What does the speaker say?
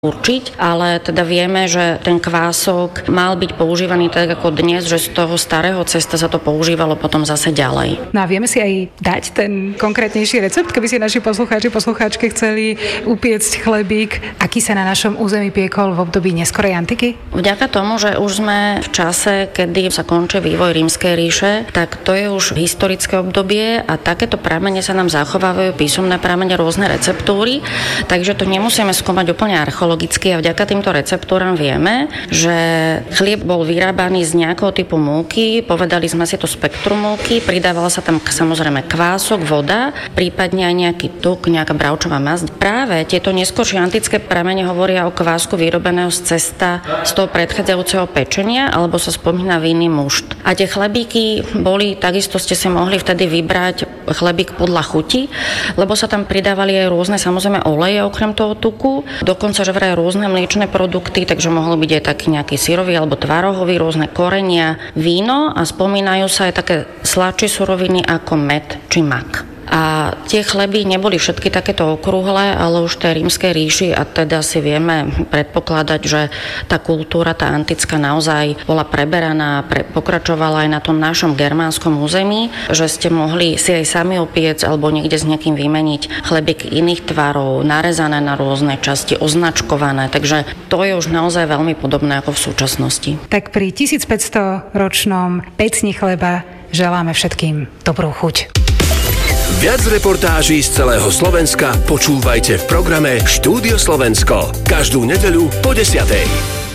určiť, ale teda vieme, že ten kvások mal byť používaný tak ako dnes, že z toho starého cesta sa to používalo potom zase ďalej. No a vieme si aj dať ten konkrétnejší recept, keby si naši poslucháčky chceli upiecť chlebík, aký sa na našom území piekol v období neskorej antiky? Vďaka tomu, že už sme v čase, kedy sa končí vývoj Rímskej ríše, tak to je už historické obdobie a takéto pramene sa nám zachovávajú, písomné pramene, rôzne receptúry, takže to nemusíme skúmať úplne archeologicky a vďaka týmto receptúram vieme, že chlieb bol vyrábaný z nejakého typu múky, povedali sme si to spektrum múky, pridávala sa tam samozrejme kvások, voda, prípadne aj nejaký tuk, nejaká bravčová masť. Práve tieto neskôršie antické pramene hovoria o kvásku vyrobeného z cesta z toho predchádzajúceho pečenia, alebo sa spomína vinný mušt. A tie chlebíky boli, takisto ste si mohli vtedy vybrať chlebík podľa chuti, lebo sa tam pridávali aj rôzne samozrejme oleje okrem toho tuku, dokonca že vraj rôzne mliečne produkty, takže mohol byť aj taký nejaký syrový alebo tvarohový, rôzne korenia, víno a spomínajú sa aj také sladšie suroviny ako med či mak. A tie chleby neboli všetky takéto okrúhle, ale už v tej Rímskej ríši a teda si vieme predpokladať, že tá kultúra, tá antická naozaj bola preberaná, pokračovala aj na tom našom germánskom území, že ste mohli si aj sami opiec alebo niekde s niekým vymeniť chlebík iných tvarov, narezané na rôzne časti, označkované, takže to je už naozaj veľmi podobné ako v súčasnosti. Tak pri 1500-ročnom pecni chleba želáme všetkým dobrú chuť. Viac reportáží z celého Slovenska počúvajte v programe Štúdio Slovensko každú nedeľu po 10:00.